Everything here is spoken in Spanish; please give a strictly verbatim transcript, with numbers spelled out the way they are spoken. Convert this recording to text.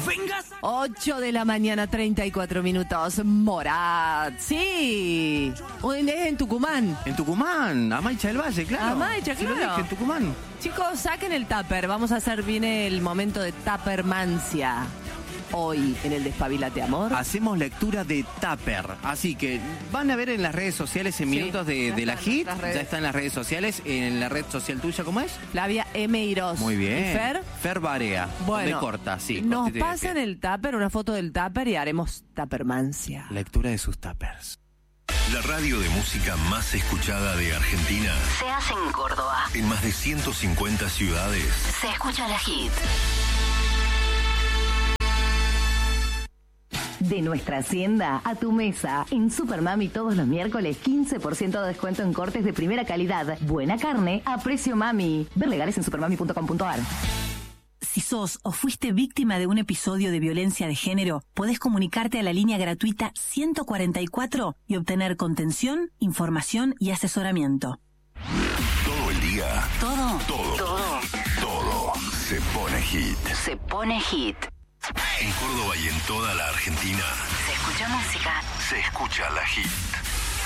ocho de la mañana, treinta y cuatro minutos. Morat, sí. Un- Es en Tucumán. En Tucumán, Amaicha del Valle, claro. Amaicha, Sí, lo claro. dije, en Tucumán. Chicos, saquen el tupper. Vamos a hacer bien el momento de tuppermancia. Hoy en el Despabilate Amor. Hacemos lectura de Tupper, así que van a ver en las redes sociales en Sí, minutos de, ya de la están hit, nuestras redes. ya está en las redes sociales, en la red social tuya, ¿cómo es? Flavia M. Irós. Muy bien. ¿Y Fer? Fer Barea. Bueno, de corta, sí. nos cortita y de pasan pie. el tupper, una foto del tupper y haremos tuppermancia. Lectura de sus tuppers. La radio de música más escuchada de Argentina. Se hace en Córdoba. En más de ciento cincuenta ciudades. Se escucha la hit. De nuestra hacienda a tu mesa. En Supermami todos los miércoles quince por ciento de descuento en cortes de primera calidad. Buena carne a precio mami. Ver legales en supermami punto com punto a r. Si sos o fuiste víctima de un episodio de violencia de género, podés comunicarte a la línea gratuita ciento cuarenta y cuatro y obtener contención, información y asesoramiento. Todo el día. Todo, Todo. Todo Todo se pone hit. se pone hit. En Córdoba y en toda la Argentina Se escucha música. se escucha la hit.